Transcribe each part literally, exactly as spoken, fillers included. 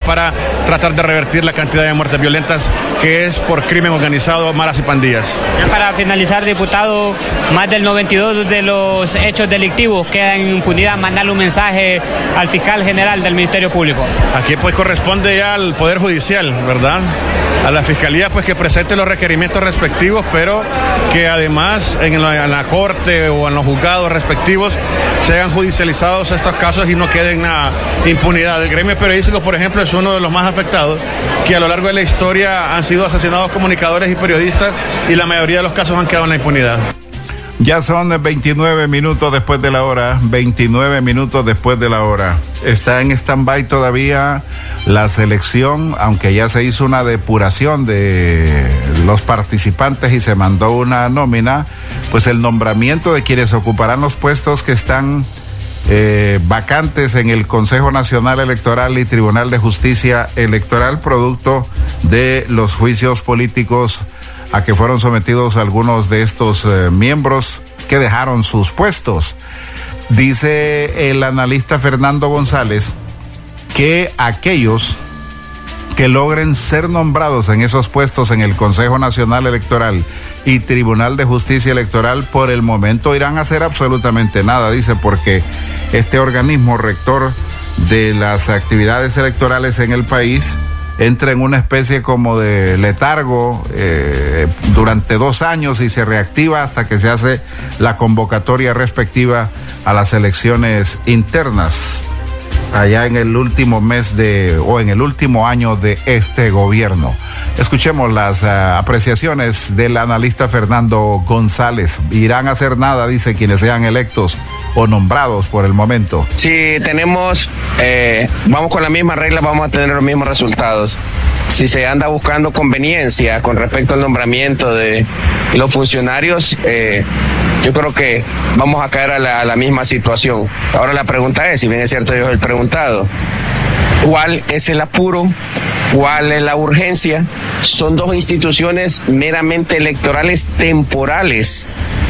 para tratar de revertir la cantidad de muertes violentas que es por crimen organizado, maras y pandillas. Ya para finalizar, diputado, más del noventa y dos por ciento de los hechos delictivos quedan en impunidad. Mandarle un mensaje al fiscal general del Ministerio Público. Aquí pues corresponde ya al Poder Judicial, ¿verdad? A la Fiscalía pues que presente los requerimientos respectivos, pero que además en la, en la Corte o en los juzgados respectivos sean judicializados estos casos y no queden a impunidad. El gremio periodístico, por ejemplo, es uno de los más afectados, que a lo largo de la historia han sido asesinados comunicadores y periodistas y la mayoría de los casos han quedado en la impunidad. Ya son veintinueve minutos después de la hora, veintinueve minutos después de la hora. Está en stand-by todavía la selección, aunque ya se hizo una depuración de los participantes y se mandó una nómina, pues el nombramiento de quienes ocuparán los puestos que están eh, vacantes en el Consejo Nacional Electoral y Tribunal de Justicia Electoral, producto de los juicios políticos a que fueron sometidos algunos de estos eh, miembros que dejaron sus puestos. Dice el analista Fernando González que aquellos que logren ser nombrados en esos puestos en el Consejo Nacional Electoral y Tribunal de Justicia Electoral por el momento irán a hacer absolutamente nada, dice, porque este organismo rector de las actividades electorales en el país entra en una especie como de letargo eh, durante dos años y se reactiva hasta que se hace la convocatoria respectiva a las elecciones internas allá en el último mes de o en el último año de este gobierno. Escuchemos las uh, apreciaciones del analista Fernando González. Irán a hacer nada, dice, quienes sean electos o nombrados por el momento. Si tenemos, eh, vamos con la misma regla, vamos a tener los mismos resultados. Si se anda buscando conveniencia con respecto al nombramiento de los funcionarios, eh, yo creo que vamos a caer a la, a la misma situación. Ahora la pregunta es, si bien es cierto yo soy el preguntado, ¿cuál es el apuro? ¿Cuál es la urgencia? Son dos instituciones meramente electorales temporales.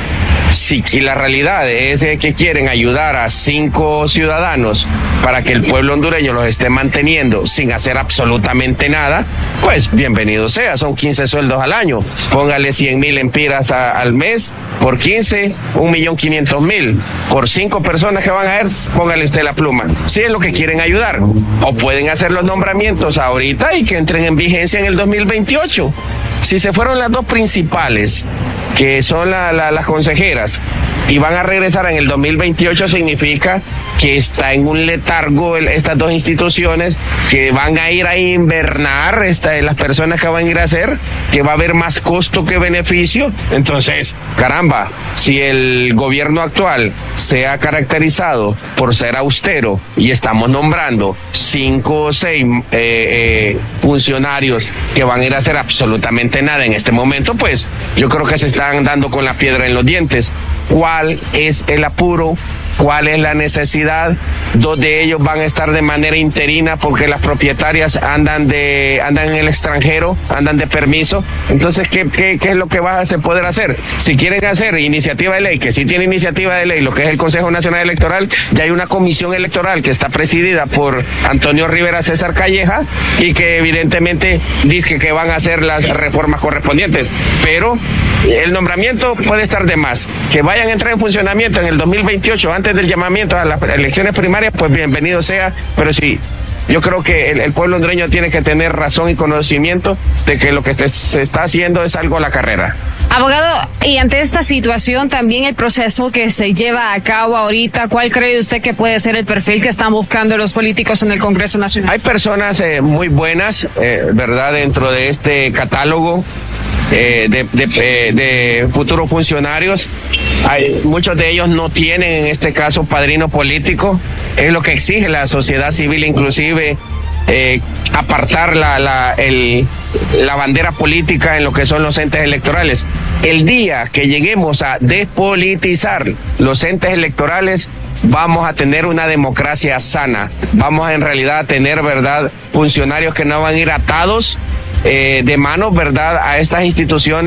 Sí, y la realidad es que quieren ayudar a cinco ciudadanos para que el pueblo hondureño los esté manteniendo sin hacer absolutamente nada, pues bienvenido sea, son quince sueldos al año, póngale cien mil empiras a, al mes, por quince, un millón quinientos mil, por cinco personas que van a ver, póngale usted la pluma, si es lo que quieren ayudar, o pueden hacer los nombramientos ahorita y que entren en vigencia en el dos mil veintiocho. Si se fueron las dos principales, que son la, la, las consejeras, y van a regresar en el dos mil veintiocho, significa que está en un letargo el, estas dos instituciones, que van a ir a invernar esta, las personas que van a ir a hacer, que va a haber más costo que beneficio. Entonces, caramba, si el gobierno actual se ha caracterizado por ser austero y estamos nombrando cinco o seis eh, eh, funcionarios que van a ir a hacer absolutamente nada en este momento, pues yo creo que se están dando con la piedra en los dientes. ¿Cuál es el apuro? ¿Cuál es la necesidad? Dos de ellos van a estar de manera interina porque las propietarias andan de andan en el extranjero, andan de permiso. Entonces, ¿qué, qué, qué es lo que va a se poder hacer? Si quieren hacer iniciativa de ley, que sí tiene iniciativa de ley, lo que es el Consejo Nacional Electoral, ya hay una comisión electoral que está presidida por Antonio Rivera César Calleja y que evidentemente dice que van a hacer las reformas correspondientes. Pero el nombramiento puede estar de más. Que vayan a entrar en funcionamiento en el dos mil veintiocho, antes del llamamiento a las elecciones primarias, pues bienvenido sea, pero sí, yo creo que el, el pueblo hondureño tiene que tener razón y conocimiento de que lo que se, se está haciendo es algo a la carrera. Abogado, y ante esta situación también el proceso que se lleva a cabo ahorita, ¿cuál cree usted que puede ser el perfil que están buscando los políticos en el Congreso Nacional? Hay personas eh, muy buenas, eh, ¿verdad?, dentro de este catálogo eh, de, de, eh, de futuros funcionarios. Hay, muchos de ellos no tienen en este caso padrino político, es lo que exige la sociedad civil, inclusive eh, apartar la, la, el, la bandera política en lo que son los entes electorales. El día que lleguemos a despolitizar los entes electorales, vamos a tener una democracia sana, vamos a, en realidad a tener, ¿verdad?, funcionarios que no van a ir atados Eh, de manos, ¿verdad?, a estas instituciones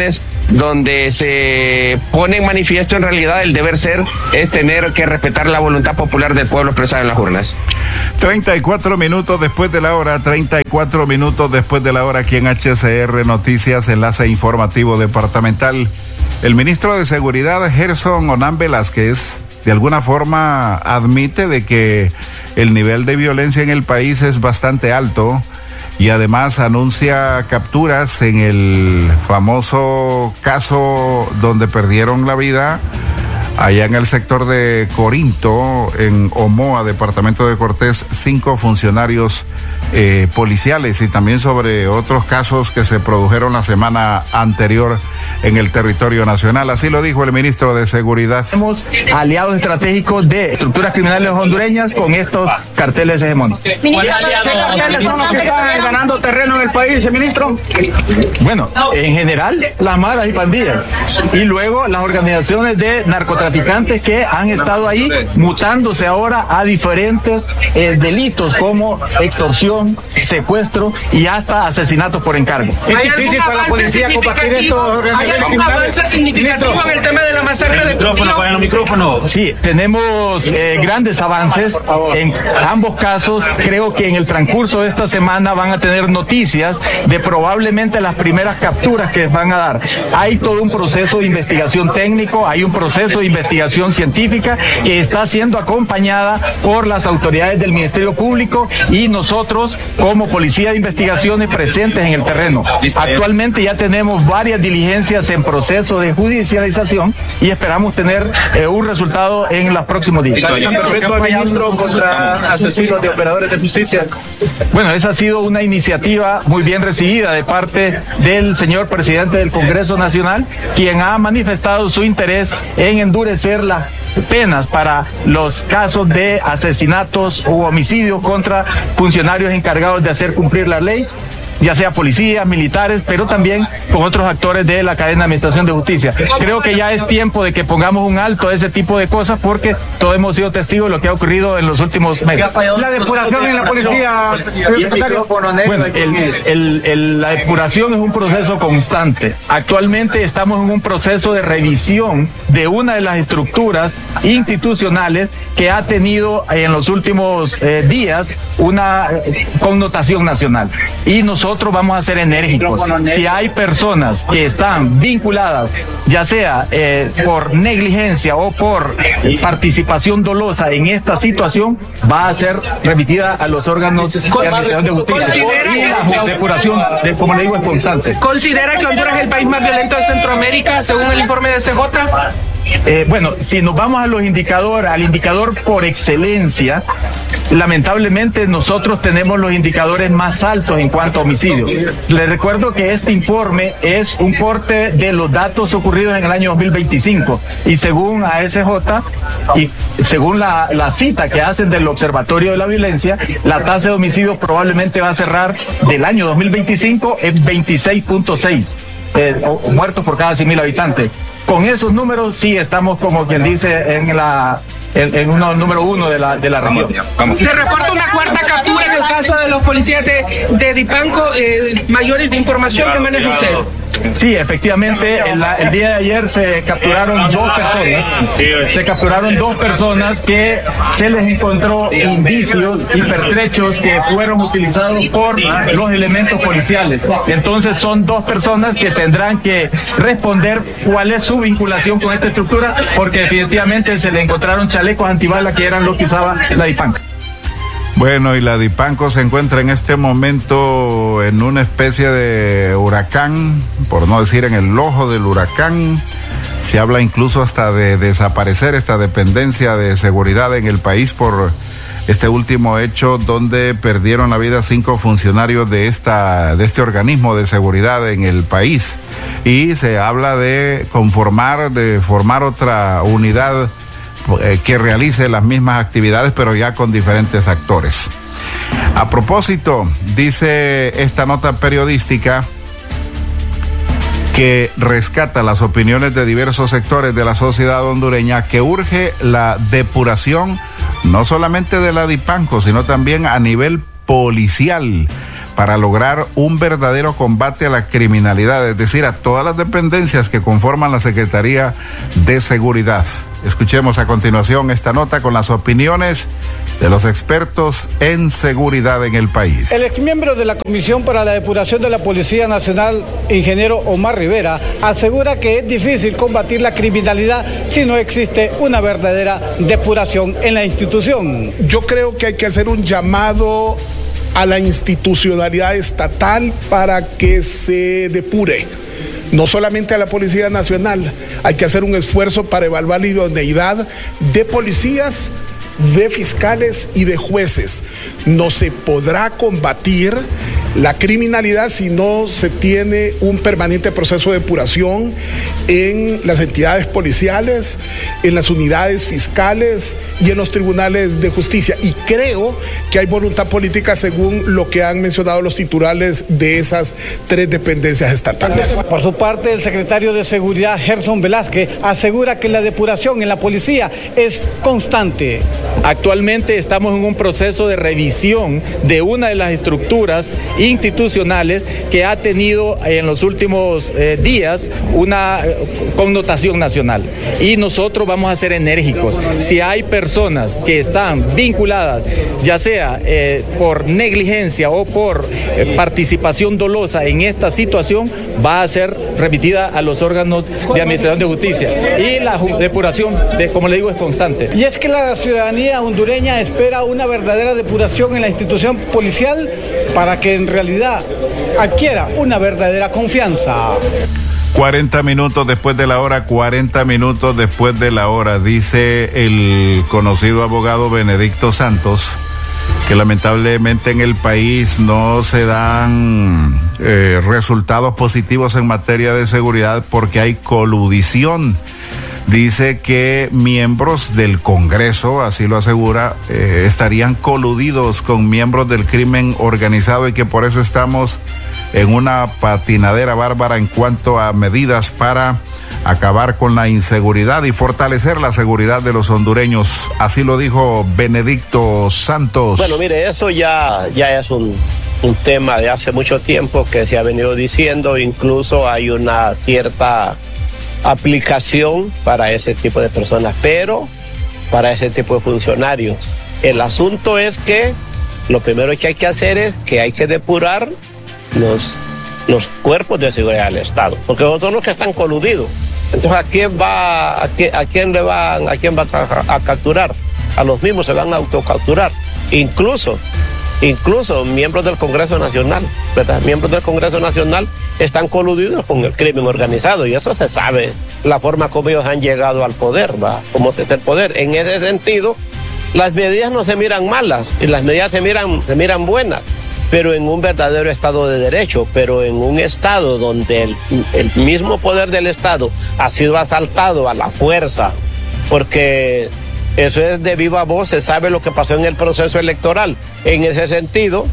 donde se pone en manifiesto en realidad el deber ser es tener que respetar la voluntad popular del pueblo expresada en las urnas. treinta y cuatro minutos después de la hora, treinta y cuatro minutos después de la hora, aquí en H C R Noticias, enlace informativo departamental. El ministro de Seguridad, Gerson Onán Velázquez, de alguna forma admite de que el nivel de violencia en el país es bastante alto y además anuncia capturas en el famoso caso donde perdieron la vida allá en el sector de Corinto, en Omoa, departamento de Cortés, cinco funcionarios eh, policiales, y también sobre otros casos que se produjeron la semana anterior en el territorio nacional. Así lo dijo el ministro de Seguridad. Tenemos aliados estratégicos de estructuras criminales hondureñas con estos carteles hegemónicos. ¿Cuáles carteles son los que están ganando terreno en el país, ministro? Bueno, en general, las maras y pandillas. Y luego las organizaciones de narcotraficantes que han estado ahí mutándose ahora a diferentes eh, delitos como extorsión, secuestro y hasta asesinatos por encargo. ¿Es difícil para la policía combatir estos organizaciones? ¿Hay algún avance significativo en el tema de la masacre de Trujillo? Para el micrófono. Sí, tenemos eh, grandes avances en ambos casos. Creo que en el transcurso de esta semana van a tener noticias de probablemente las primeras capturas que van a dar. Hay todo un proceso de investigación técnico, hay un proceso de investigación científica que está siendo acompañada por las autoridades del Ministerio Público y nosotros como Policía de Investigaciones presentes en el terreno. Actualmente ya tenemos varias diligencias en proceso de judicialización y esperamos tener eh, un resultado en los próximos días. ¿Respecto al ministro contra asesinos de operadores de justicia? Bueno, esa ha sido una iniciativa muy bien recibida de parte del señor presidente del Congreso Nacional, quien ha manifestado su interés en endurecer las penas para los casos de asesinatos u homicidios contra funcionarios encargados de hacer cumplir la ley, ya sea policías, militares, pero también con otros actores de la cadena de administración de justicia. Creo que ya es tiempo de que pongamos un alto a ese tipo de cosas porque todos hemos sido testigos de lo que ha ocurrido en los últimos meses. La depuración en la policía. Bueno, el, el, el, la depuración es un proceso constante. Actualmente estamos en un proceso de revisión de una de las estructuras institucionales que ha tenido en los últimos eh, días una connotación nacional. Y nosotros Nosotros vamos a ser enérgicos. Si hay personas que están vinculadas, ya sea eh, por negligencia o por participación dolosa en esta situación, va a ser remitida a los órganos de administración de justicia. Y la depuración, de, como le digo, es constante. ¿Considera que Honduras es el país más violento de Centroamérica, según el informe de C J? Eh, bueno, si nos vamos a los indicadores, al indicador por excelencia, lamentablemente nosotros tenemos los indicadores más altos en cuanto a homicidios. Les recuerdo que este informe es un corte de los datos ocurridos en el año dos mil veinticinco y según A S J y según la, la cita que hacen del Observatorio de la Violencia, la tasa de homicidios probablemente va a cerrar del año dos mil veinticinco en veintiséis punto seis eh, muertos por cada cien mil habitantes. Con esos números sí estamos, como quien dice, en la en, en uno número uno de la de la región. Se reporta una cuarta captura en el caso de los policías de, de Dipanco. Eh, mayores de información que maneja usted. Sí, efectivamente, el, el día de ayer se capturaron dos personas, se capturaron dos personas que se les encontró indicios y pertrechos que fueron utilizados por los elementos policiales. Entonces son dos personas que tendrán que responder cuál es su vinculación con esta estructura, porque definitivamente se le encontraron chalecos antibalas que eran los que usaba la Dipanco. Bueno, y la Dipanco se encuentra en este momento en una especie de huracán, por no decir en el ojo del huracán. Se habla incluso hasta de desaparecer esta dependencia de seguridad en el país por este último hecho donde perdieron la vida cinco funcionarios de esta de este organismo de seguridad en el país. Y se habla de conformar, de formar otra unidad que realice las mismas actividades, pero ya con diferentes actores. A propósito, dice esta nota periodística que rescata las opiniones de diversos sectores de la sociedad hondureña, que urge la depuración no solamente de la Dipanco, sino también a nivel policial, para lograr un verdadero combate a la criminalidad, es decir, a todas las dependencias que conforman la Secretaría de Seguridad. Escuchemos a continuación esta nota con las opiniones de los expertos en seguridad en el país. El exmiembro de la Comisión para la Depuración de la Policía Nacional, ingeniero Omar Rivera, asegura que es difícil combatir la criminalidad si no existe una verdadera depuración en la institución. Yo creo que hay que hacer un llamado a la institucionalidad estatal para que se depure. No solamente a la Policía Nacional, hay que hacer un esfuerzo para evaluar la idoneidad de policías, de fiscales y de jueces. No se podrá combatir la criminalidad si no se tiene un permanente proceso de depuración en las entidades policiales, en las unidades fiscales y en los tribunales de justicia. Y creo que hay voluntad política según lo que han mencionado los titulares de esas tres dependencias estatales. Por su parte, el secretario de Seguridad, Gerson Velázquez, asegura que la depuración en la policía es constante. Actualmente estamos en un proceso de revisión de una de las estructuras institucionales que ha tenido en los últimos eh, días una connotación nacional, y nosotros vamos a ser enérgicos. Si hay personas que están vinculadas, ya sea eh, por negligencia o por eh, participación dolosa en esta situación, va a ser remitida a los órganos de administración de justicia, y la depuración, de, como le digo, es constante. Y es que la ciudadanía hondureña espera una verdadera depuración en la institución policial para que en realidad adquiera una verdadera confianza. cuarenta minutos después de la hora, cuarenta minutos después de la hora, dice el conocido abogado Benedicto Santos que lamentablemente en el país no se dan eh, resultados positivos en materia de seguridad porque hay coludión. Dice que miembros del Congreso, así lo asegura, eh, estarían coludidos con miembros del crimen organizado y que por eso estamos en una patinadera bárbara en cuanto a medidas para acabar con la inseguridad y fortalecer la seguridad de los hondureños. Así lo dijo Benedicto Santos. Bueno, mire, eso ya, ya es un, un tema de hace mucho tiempo que se ha venido diciendo, incluso hay una cierta aplicación para ese tipo de personas, pero para ese tipo de funcionarios. El asunto es que lo primero que hay que hacer es que hay que depurar los, los cuerpos de seguridad del Estado, porque otros son los que están coludidos. Entonces, ¿a quién va, a quién, a quién le van, a quién va a, a capturar? A los mismos se van a autocapturar. Incluso, incluso miembros del Congreso Nacional, ¿verdad? Miembros del Congreso Nacional están coludidos con el crimen organizado y eso se sabe, la forma como ellos han llegado al poder, ¿va? Cómo es el poder. En ese sentido, las medidas no se miran malas y las medidas se miran, se miran buenas, pero en un verdadero Estado de Derecho, pero en un Estado donde el, el mismo poder del Estado ha sido asaltado a la fuerza, porque eso es de viva voz, se sabe lo que pasó en el proceso electoral. En ese sentido,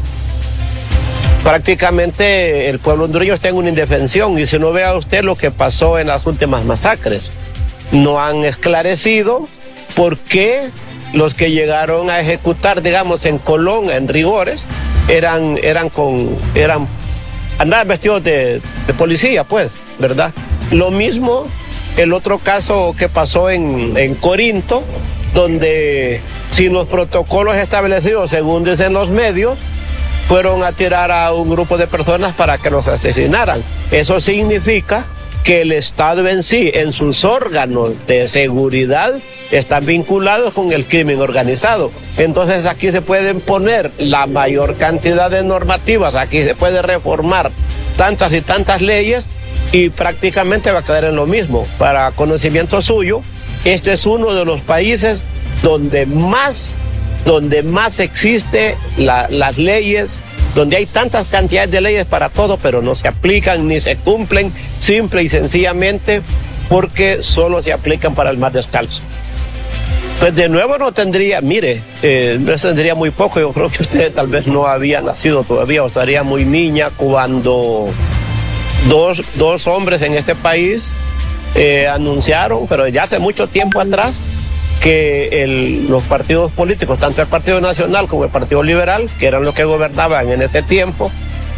prácticamente el pueblo hondureño está en una indefensión, y si no vea usted lo que pasó en las últimas masacres, no han esclarecido por qué los que llegaron a ejecutar, digamos, en Colón, en rigores, eran, eran con, eran, andaban vestidos de, de policía, pues, ¿verdad? Lo mismo el otro caso que pasó en, en Corinto, donde sin los protocolos establecidos, según dicen los medios, fueron a tirar a un grupo de personas para que los asesinaran. Eso significa que el Estado en sí, en sus órganos de seguridad, están vinculados con el crimen organizado. Entonces aquí se pueden poner la mayor cantidad de normativas, aquí se puede reformar tantas y tantas leyes y prácticamente va a quedar en lo mismo. Para conocimiento suyo, este es uno de los países donde más, donde más existe la, las leyes, donde hay tantas cantidades de leyes para todo, pero no se aplican ni se cumplen, simple y sencillamente porque solo se aplican para el más descalzo. Pues de nuevo no tendría, mire, eh, no tendría muy poco, yo creo que usted tal vez no había nacido todavía o estaría muy niña cuando dos, dos hombres en este país eh, anunciaron, pero ya hace mucho tiempo atrás, que el, los partidos políticos, tanto el Partido Nacional como el Partido Liberal, que eran los que gobernaban en ese tiempo,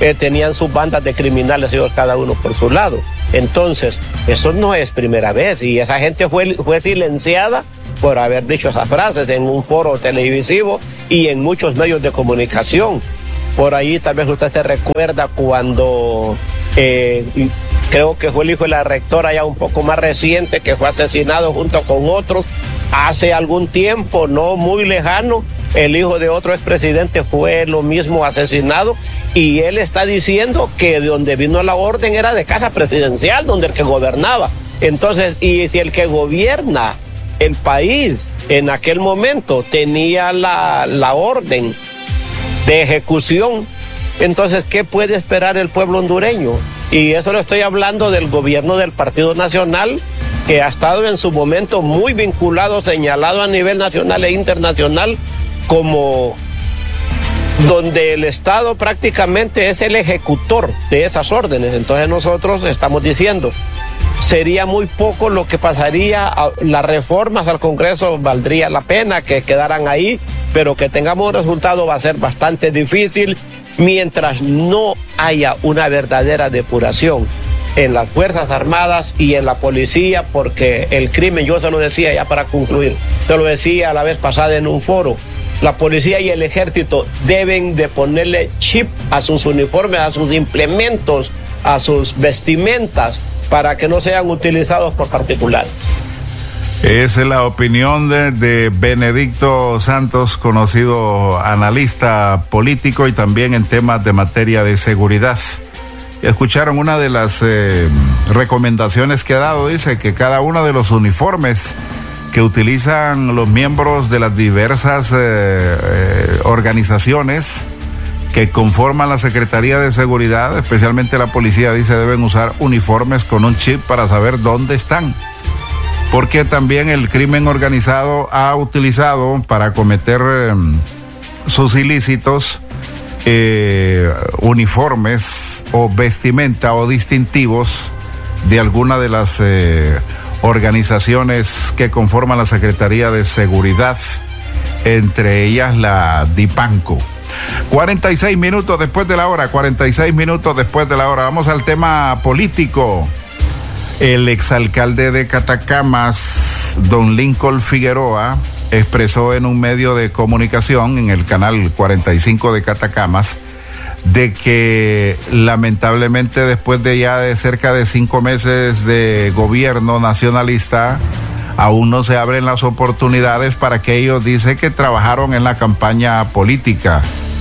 eh, tenían sus bandas de criminales, ellos cada uno por su lado. Entonces, eso no es primera vez, y esa gente fue, fue silenciada por haber dicho esas frases en un foro televisivo y en muchos medios de comunicación. Por ahí tal vez usted se recuerda cuando eh, creo que fue el hijo de la rectora ya un poco más reciente, que fue asesinado junto con otros hace algún tiempo, no muy lejano. El hijo de otro expresidente fue lo mismo asesinado, y él está diciendo que de donde vino la orden era de casa presidencial, donde el que gobernaba. Entonces, y si el que gobierna el país en aquel momento tenía la, la orden de ejecución, entonces, ¿qué puede esperar el pueblo hondureño? Y eso lo estoy hablando del gobierno del Partido Nacional, que ha estado en su momento muy vinculado, señalado a nivel nacional e internacional, como donde el Estado prácticamente es el ejecutor de esas órdenes. Entonces nosotros estamos diciendo, sería muy poco lo que pasaría, a las reformas al Congreso valdría la pena que quedaran ahí, pero que tengamos un resultado va a ser bastante difícil mientras no haya una verdadera depuración en las Fuerzas Armadas y en la policía, porque el crimen, yo se lo decía ya para concluir, se lo decía la vez pasada en un foro, la policía y el ejército deben de ponerle chip a sus uniformes, a sus implementos, a sus vestimentas, para que no sean utilizados por particulares. Esa es la opinión de, de Benedicto Santos, conocido analista político y también en temas de materia de seguridad. Escucharon una de las eh, recomendaciones que ha dado, dice que cada uno de los uniformes que utilizan los miembros de las diversas eh, eh, organizaciones que conforman la Secretaría de Seguridad, especialmente la policía, dice, deben usar uniformes con un chip para saber dónde están. Porque también el crimen organizado ha utilizado para cometer eh, sus ilícitos eh, uniformes o vestimenta o distintivos de alguna de las eh, organizaciones que conforman la Secretaría de Seguridad, entre ellas la DIPANCO. cuarenta y seis minutos después de la hora, cuarenta y seis minutos después de la hora. Vamos al tema político. El exalcalde de Catacamas, don Lincoln Figueroa, expresó en un medio de comunicación, en el canal cuarenta y cinco de Catacamas, de que lamentablemente después de ya de cerca de cinco meses de gobierno nacionalista, aún no se abren las oportunidades para aquellos, dice, que trabajaron en la campaña política.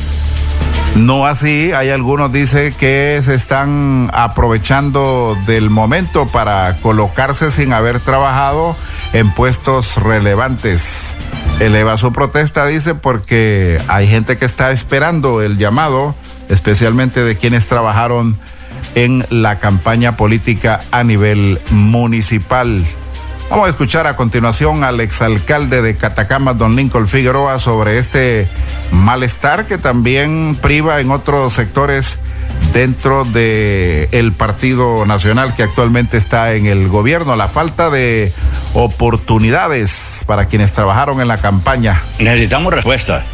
No así, hay algunos, dice, que se están aprovechando del momento para colocarse sin haber trabajado en puestos relevantes. Eleva su protesta, dice, porque hay gente que está esperando el llamado, especialmente de quienes trabajaron en la campaña política a nivel municipal. Vamos a escuchar a continuación al exalcalde de Catacamas, don Lincoln Figueroa, sobre este malestar que también priva en otros sectores dentro de el Partido Nacional que actualmente está en el gobierno, la falta de oportunidades para quienes trabajaron en la campaña. Necesitamos respuesta,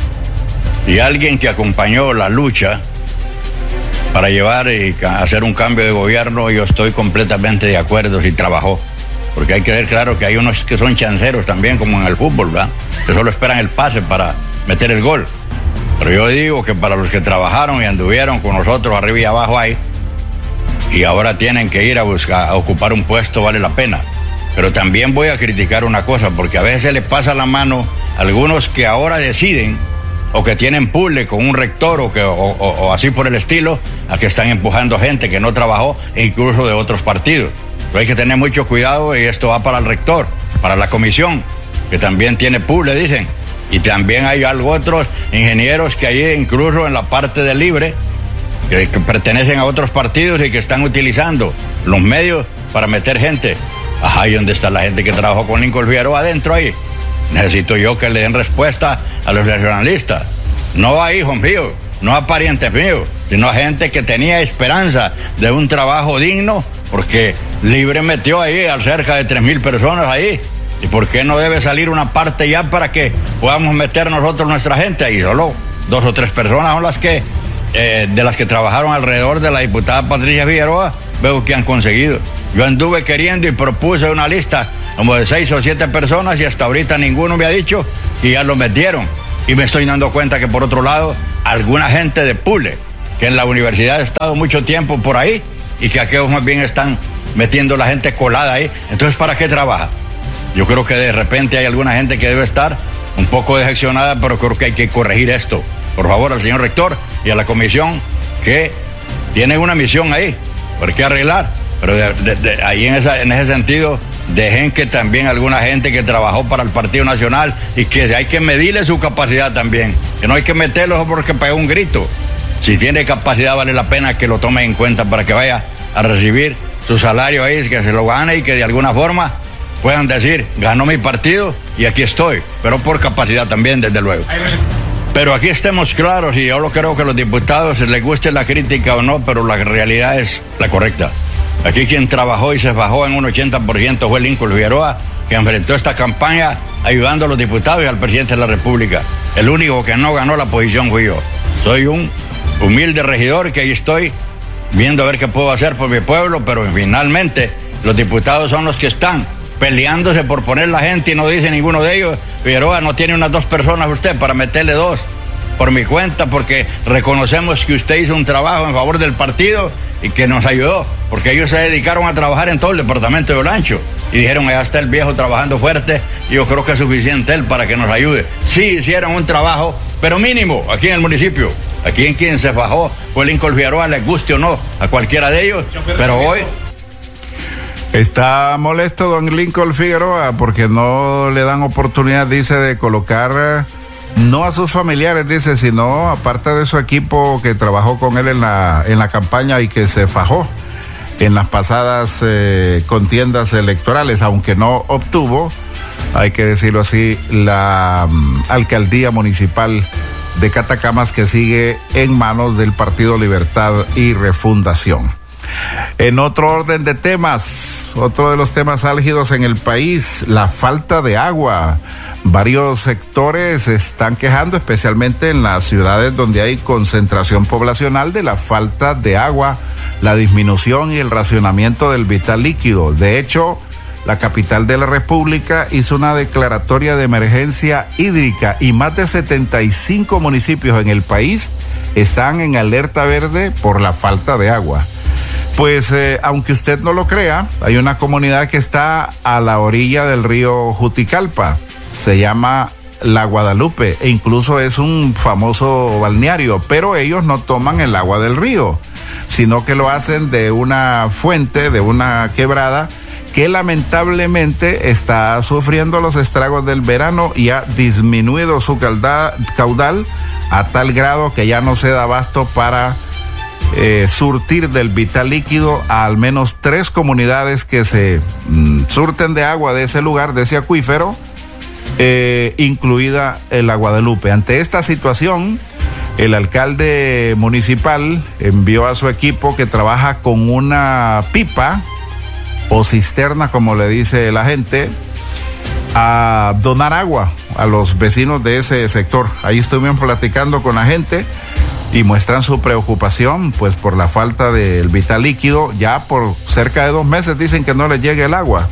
y alguien que acompañó la lucha para llevar y hacer un cambio de gobierno, yo estoy completamente de acuerdo si trabajó. Porque hay que ver claro que hay unos que son chanceros también, como en el fútbol, ¿verdad? Que solo esperan el pase para meter el gol. Pero yo digo que para los que trabajaron y anduvieron con nosotros arriba y abajo ahí, y ahora tienen que ir a buscar, a ocupar un puesto, vale la pena. Pero también voy a criticar una cosa, porque a veces se les pasa la mano a algunos que ahora deciden, o que tienen pule con un rector, o, que, o, o, o así por el estilo, a que están empujando gente que no trabajó, e incluso de otros partidos. Pero hay que tener mucho cuidado, y esto va para el rector, para la comisión, que también tiene pool, le dicen. Y también hay algo otros ingenieros que hay incluso en la parte de libre, que, que pertenecen a otros partidos y que están utilizando los medios para meter gente. Ajá, ¿y dónde está la gente que trabajó con Lincoln Figueroa adentro ahí? Necesito yo que le den respuesta a los nacionalistas. No a hijos míos, no a parientes míos, sino a gente que tenía esperanza de un trabajo digno, porque Libre metió ahí a cerca de tres mil personas ahí. ¿Y por qué no debe salir una parte ya para que podamos meter nosotros nuestra gente ahí? Solo dos o tres personas son las que eh, de las que trabajaron alrededor de la diputada Patricia Figueroa, veo que han conseguido. Yo anduve queriendo y propuse una lista como de seis o siete personas y hasta ahorita ninguno me ha dicho que ya lo metieron. Y me estoy dando cuenta que por otro lado, alguna gente de Pule, que en la universidad ha estado mucho tiempo por ahí y que aquellos más bien están metiendo la gente colada ahí. Entonces, ¿para qué trabaja? Yo creo que de repente hay alguna gente que debe estar un poco decepcionada, pero creo que hay que corregir esto. Por favor, al señor rector y a la comisión que tienen una misión ahí, por qué arreglar. Pero de, de, de, ahí en, esa, en ese sentido, dejen que también alguna gente que trabajó para el Partido Nacional y que hay que medirle su capacidad también, que no hay que meterlo porque pegó un grito. Si tiene capacidad, vale la pena que lo tome en cuenta para que vaya a recibir su salario ahí, que se lo gane y que de alguna forma puedan decir, ganó mi partido y aquí estoy, pero por capacidad también, desde luego. Pero aquí estemos claros, y yo lo creo que a los diputados les guste la crítica o no, pero la realidad es la correcta. Aquí quien trabajó y se bajó en un ochenta por ciento fue Lincoln Figueroa, que enfrentó esta campaña ayudando a los diputados y al presidente de la República. El único que no ganó la posición fui yo. Soy un humilde regidor que ahí estoy viendo a ver qué puedo hacer por mi pueblo, pero finalmente los diputados son los que están peleándose por poner la gente y no dice ninguno de ellos, Figueroa, no tiene unas dos personas usted para meterle dos por mi cuenta, porque reconocemos que usted hizo un trabajo en favor del partido y que nos ayudó, porque ellos se dedicaron a trabajar en todo el departamento de Olancho y dijeron, allá está el viejo trabajando fuerte y yo creo que es suficiente él para que nos ayude. Sí hicieron un trabajo, pero mínimo, aquí en el municipio. Aquí en quien se bajó fue Lincoln Figueroa, les guste o no a cualquiera de ellos, pero hoy... Está molesto don Lincoln Figueroa porque no le dan oportunidad, dice, de colocar no a sus familiares, dice, sino aparte de su equipo que trabajó con él en la, en la campaña y que se fajó en las pasadas eh, contiendas electorales, aunque no obtuvo, hay que decirlo así, la um, alcaldía municipal de Catacamas, que sigue en manos del Partido Libertad y Refundación. En otro orden de temas, otro de los temas álgidos en el país, la falta de agua. Varios sectores se están quejando, especialmente en las ciudades donde hay concentración poblacional, de la falta de agua, la disminución y el racionamiento del vital líquido. De hecho, la capital de la República hizo una declaratoria de emergencia hídrica y más de setenta y cinco municipios en el país están en alerta verde por la falta de agua. Pues eh, aunque usted no lo crea, hay una comunidad que está a la orilla del río Juticalpa, se llama La Guadalupe, e incluso es un famoso balneario, pero ellos no toman el agua del río, sino que lo hacen de una fuente, de una quebrada, que lamentablemente está sufriendo los estragos del verano y ha disminuido su caudal a tal grado que ya no se da abasto para eh, surtir del vital líquido a al menos tres comunidades que se mm, surten de agua de ese lugar, de ese acuífero, eh, incluida la Guadalupe. Ante esta situación, el alcalde municipal envió a su equipo, que trabaja con una pipa o cisterna, como le dice la gente, a donar agua a los vecinos de ese sector. Ahí estuvimos platicando con la gente y muestran su preocupación pues por la falta del vital líquido. Ya por cerca de dos meses dicen que no les llegue el agua.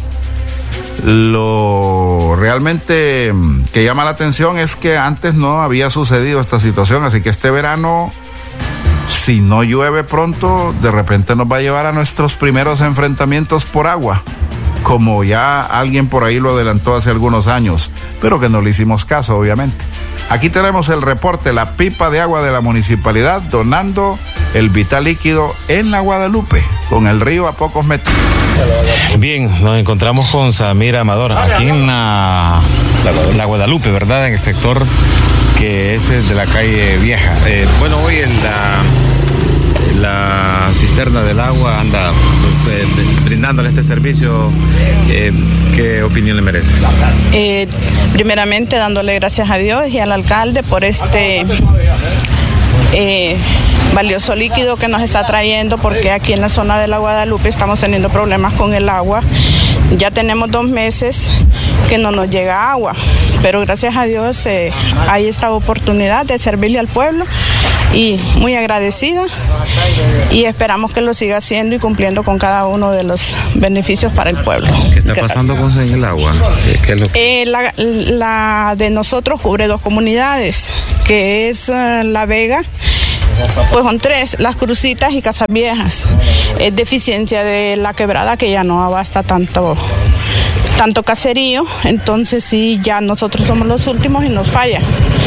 Lo realmente que llama la atención es que antes no había sucedido esta situación, así que este verano, si no llueve pronto, de repente nos va a llevar a nuestros primeros enfrentamientos por agua, como ya alguien por ahí lo adelantó hace algunos años, pero que no le hicimos caso, obviamente. Aquí tenemos el reporte, la pipa de agua de la municipalidad donando el vital líquido en la Guadalupe, con el río a pocos metros. Bien, nos encontramos con Samir Amador, aquí en la, la Guadalupe, ¿verdad? En el sector que es el de la calle Vieja. Eh, bueno, hoy en la, la cisterna del agua anda eh, brindándole este servicio. Eh, ¿Qué opinión le merece? Eh, primeramente dándole gracias a Dios y al alcalde por este eh, valioso líquido que nos está trayendo, porque aquí en la zona de la Guadalupe estamos teniendo problemas con el agua. Ya tenemos dos meses que no nos llega agua, pero gracias a Dios eh, hay esta oportunidad de servirle al pueblo y muy agradecida, y esperamos que lo siga haciendo y cumpliendo con cada uno de los beneficios para el pueblo. ¿Qué está pasando con el agua? ¿Qué es lo que... eh, la, la de nosotros cubre dos comunidades, que es uh, La Vega, pues son tres, Las Crucitas y Casas Viejas. Es deficiencia de la quebrada que ya no abasta tanto, tanto caserío, entonces sí, ya nosotros somos los últimos y nos falla.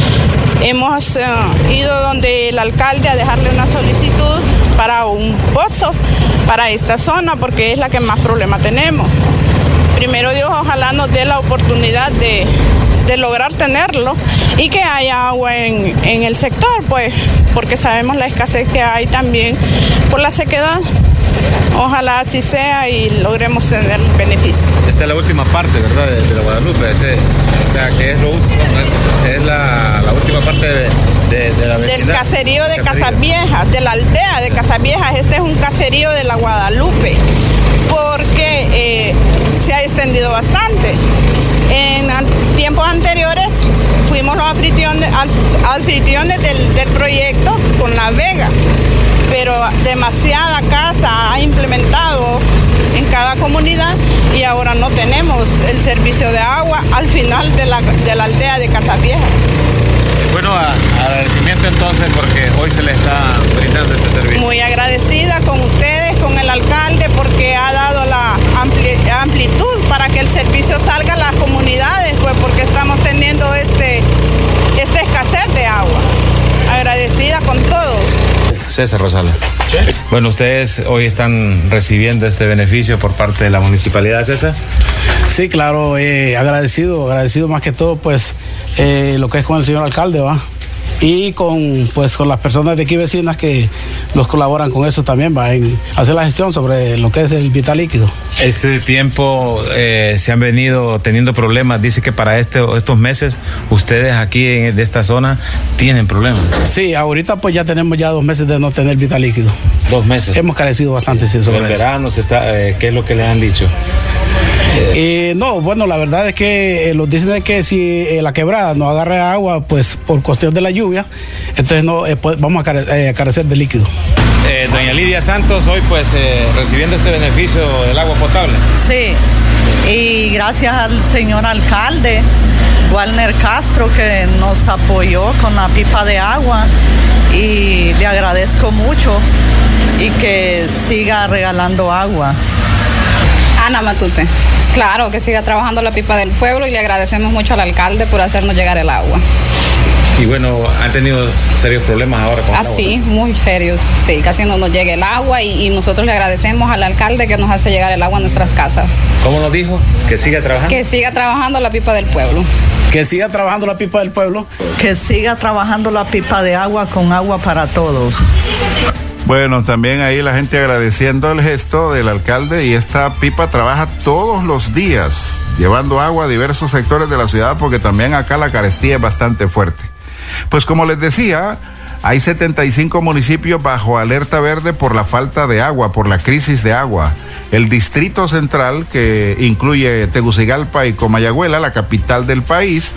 Hemos uh, ido donde el alcalde a dejarle una solicitud para un pozo para esta zona, porque es la que más problema tenemos. Primero Dios, ojalá nos dé la oportunidad de, de lograr tenerlo y que haya agua en, en el sector, pues, porque sabemos la escasez que hay también por la sequedad. Ojalá así sea y logremos tener el beneficio. Esta es la última parte, ¿verdad?, de, de la Guadalupe. Ese, o sea, que es, lo, es la, la última parte de, de, de la vecindad. Del caserío de Caserío. Casas Viejas, de la aldea de Casas Viejas. Este es un caserío de la Guadalupe, porque eh, se ha extendido bastante. En an tiempos anteriores fuimos los anfitriones, anfitriones del, del proyecto con La Vega, pero demasiada casa ha implementado en cada comunidad y ahora no tenemos el servicio de agua al final de la, de la aldea de Casas Viejas. Bueno, a, agradecimiento entonces porque hoy se le está brindando este servicio. Muy agradecida con ustedes, con el alcalde, porque ha dado la ampli amplitud para que el servicio salga a las comunidades, pues porque estamos teniendo este, esta escasez de agua. Agradecida con todos. César Rosales. ¿Sí? Bueno, ustedes hoy están recibiendo este beneficio por parte de la municipalidad, César. Sí, claro, eh, agradecido, agradecido más que todo, pues, eh, lo que es con el señor alcalde, ¿va? Y con, pues, con las personas de aquí vecinas que los colaboran con eso también, va, en hacer la gestión sobre lo que es el vital líquido. Este tiempo eh, se han venido teniendo problemas. Dice que para este, estos meses ustedes aquí en, de esta zona tienen problemas. Sí, ahorita pues ya tenemos ya dos meses de no tener vital líquido. Dos meses. Hemos carecido bastante, sí, sobre el eso. verano se está, eh, ¿qué es lo que les han dicho? Eh, no, bueno, la verdad es que eh, los dicen que si eh, la quebrada no agarra agua, pues por cuestión de la lluvia, entonces no eh, pues, vamos a, care eh, a carecer de líquido. Eh, doña Lidia Santos, hoy pues eh, recibiendo este beneficio del agua potable. Sí, y gracias al señor alcalde, Walner Castro, que nos apoyó con la pipa de agua, y le agradezco mucho y que siga regalando agua. Ana Matute. Claro, que siga trabajando la pipa del pueblo y le agradecemos mucho al alcalde por hacernos llegar el agua. Y bueno, han tenido serios problemas ahora con el agua. Así, muy serios. Sí, casi no nos llega el agua y, y nosotros le agradecemos al alcalde que nos hace llegar el agua a nuestras casas. ¿Cómo nos dijo? Que siga trabajando. Que siga trabajando la pipa del pueblo. Que siga trabajando la pipa del pueblo. Que siga trabajando la pipa de agua con agua para todos. Bueno, también ahí la gente agradeciendo el gesto del alcalde, y esta pipa trabaja todos los días llevando agua a diversos sectores de la ciudad, porque también acá la carestía es bastante fuerte. Pues como les decía, hay setenta y cinco municipios bajo alerta verde por la falta de agua, por la crisis de agua. El Distrito Central, que incluye Tegucigalpa y Comayagüela, la capital del país,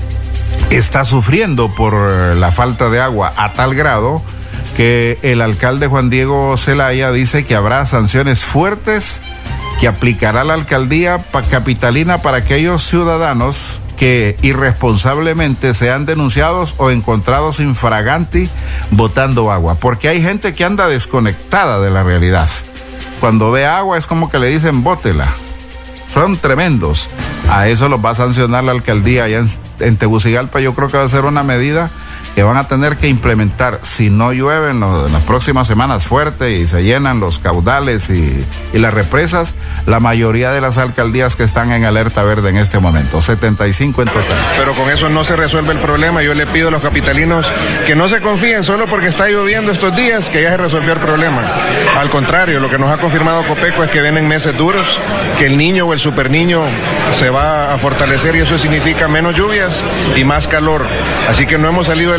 está sufriendo por la falta de agua a tal grado que el alcalde Juan Diego Zelaya dice que habrá sanciones fuertes que aplicará la alcaldía capitalina para aquellos ciudadanos que irresponsablemente sean denunciados o encontrados infraganti botando agua, porque hay gente que anda desconectada de la realidad. Cuando ve agua es como que le dicen bótela. Son tremendos. A eso los va a sancionar la alcaldía allá en, en Tegucigalpa. Yo creo que va a ser una medida que van a tener que implementar si no llueve en, lo, en las próximas semanas fuerte y se llenan los caudales y, y las represas, la mayoría de las alcaldías que están en alerta verde en este momento, setenta y cinco en total. Pero con eso no se resuelve el problema. Yo le pido a los capitalinos que no se confíen solo porque está lloviendo estos días, que ya se resolvió el problema. Al contrario, lo que nos ha confirmado Copeco es que vienen meses duros, que el niño o el superniño se va a fortalecer y eso significa menos lluvias y más calor. Así que no hemos salido del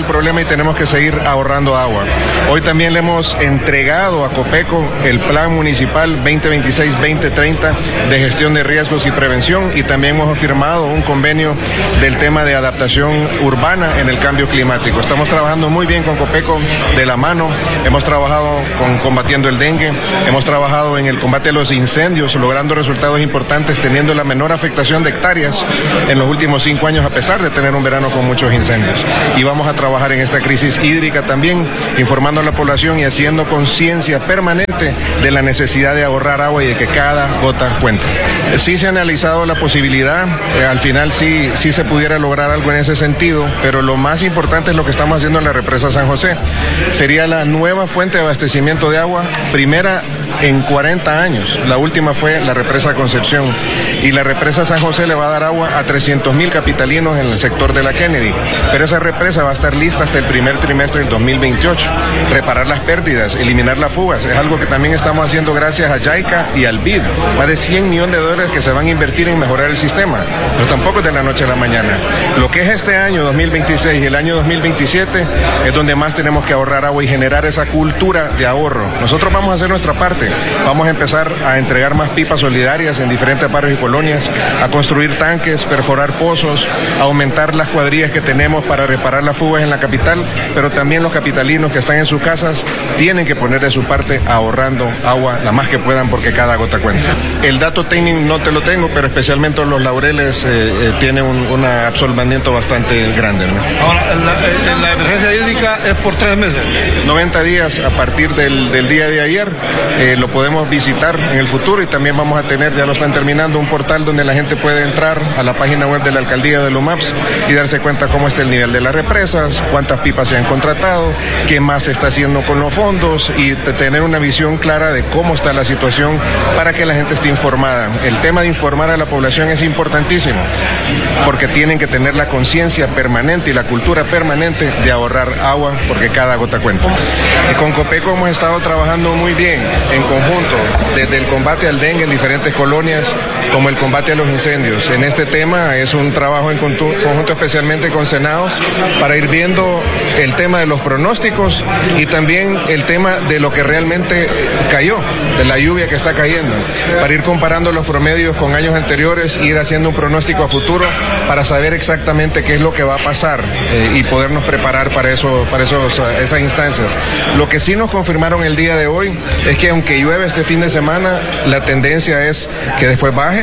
problema y tenemos que seguir ahorrando agua. Hoy también le hemos entregado a Copeco el Plan Municipal veinte veintiséis veinte treinta de gestión de riesgos y prevención, y también hemos firmado un convenio del tema de adaptación urbana en el cambio climático. Estamos trabajando muy bien con Copeco de la mano, hemos trabajado con combatiendo el dengue, hemos trabajado en el combate a los incendios, logrando resultados importantes, teniendo la menor afectación de hectáreas en los últimos cinco años, a pesar de tener un verano con muchos incendios. Y vamos a trabajar en esta crisis hídrica también, informando a la población y haciendo conciencia permanente de la necesidad de ahorrar agua y de que cada gota cuente. Sí se ha analizado la posibilidad, eh, al final sí, sí se pudiera lograr algo en ese sentido, pero lo más importante es lo que estamos haciendo en la represa San José. Sería la nueva fuente de abastecimiento de agua, primera en cuarenta años. La última fue la represa Concepción, y la represa San José le va a dar agua a trescientos mil capitalinos en el sector de la Kennedy, pero esa represa va a estar lista hasta el primer trimestre del dos mil veintiocho. Reparar las pérdidas, eliminar las fugas, es algo que también estamos haciendo gracias a JICA y al B I D. Más de cien millones de dólares que se van a invertir en mejorar el sistema, pero tampoco es de la noche a la mañana. Lo que es este año dos mil veintiséis y el año dos mil veintisiete es donde más tenemos que ahorrar agua y generar esa cultura de ahorro. Nosotros vamos a hacer nuestra parte, vamos a empezar a entregar más pipas solidarias en diferentes barrios y colonias, a construir tanques, perforar pozos, a aumentar las cuadrillas que tenemos para reparar las fugas en la capital, pero también los capitalinos que están en sus casas tienen que poner de su parte ahorrando agua la más que puedan, porque cada gota cuenta. El dato técnico no te lo tengo, pero especialmente los Laureles eh, eh, tiene un, un absolvamiento bastante grande, ¿no? Ahora, la, la emergencia hídrica es por tres meses. noventa días a partir del, del día de ayer, eh, lo podemos visitar en el futuro, y también vamos a tener, ya lo están terminando, un portal donde la gente puede entrar a la página web de la alcaldía de Lumaps y darse cuenta cómo está el nivel de las represas, cuántas pipas se han contratado, qué más se está haciendo con los fondos, y de tener una visión clara de cómo está la situación para que la gente esté informada. El tema de informar a la población es importantísimo, porque tienen que tener la conciencia permanente y la cultura permanente de ahorrar agua, porque cada gota cuenta. Y con Copeco hemos estado trabajando muy bien en conjunto, desde el combate al dengue en diferentes colonias, como el combate a los incendios. En este tema es un trabajo en conjunto especialmente con Senados, para ir viendo el tema de los pronósticos y también el tema de lo que realmente cayó, de la lluvia que está cayendo, para ir comparando los promedios con años anteriores, ir haciendo un pronóstico a futuro para saber exactamente qué es lo que va a pasar eh, y podernos preparar para, eso, para esos, esas instancias. Lo que sí nos confirmaron el día de hoy es que aunque llueve este fin de semana, la tendencia es que después baje.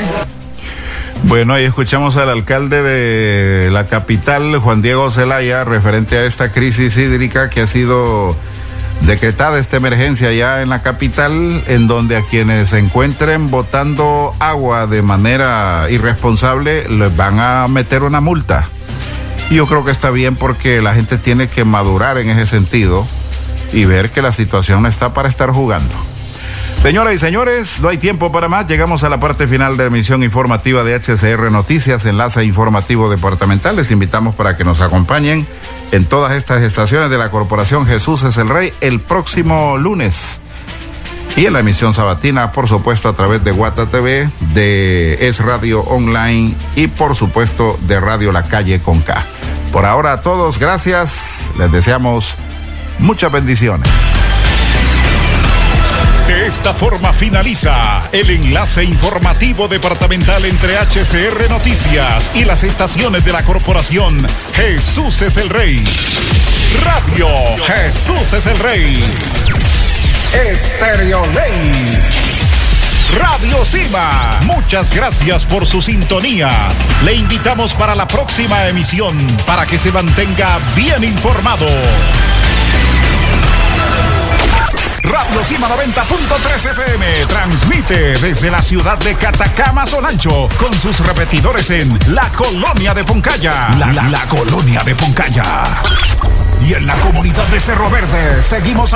Bueno, ahí escuchamos al alcalde de la capital, Juan Diego Zelaya, referente a esta crisis hídrica que ha sido decretada, esta emergencia ya en la capital, en donde a quienes se encuentren botando agua de manera irresponsable les van a meter una multa. Y yo creo que está bien, porque la gente tiene que madurar en ese sentido y ver que la situación no está para estar jugando. Señoras y señores, no hay tiempo para más. Llegamos a la parte final de la emisión informativa de H C R Noticias, Enlace Informativo Departamental. Les invitamos para que nos acompañen en todas estas estaciones de la Corporación Jesús es el Rey el próximo lunes. Y en la emisión sabatina, por supuesto, a través de Guata T V, de Es Radio Online y, por supuesto, de Radio La Calle con K. Por ahora a todos, gracias. Les deseamos muchas bendiciones. De esta forma finaliza el enlace informativo departamental entre H C R Noticias y las estaciones de la Corporación Jesús es el Rey. Radio Jesús es el Rey. Estéreo Ley. Radio Cima. Muchas gracias por su sintonía. Le invitamos para la próxima emisión para que se mantenga bien informado. Radio Cima noventa punto tres F M transmite desde la ciudad de Catacama, Sonancho, con sus repetidores en la colonia de Poncaya. La, la, la colonia de Poncaya. Y en la comunidad de Cerro Verde seguimos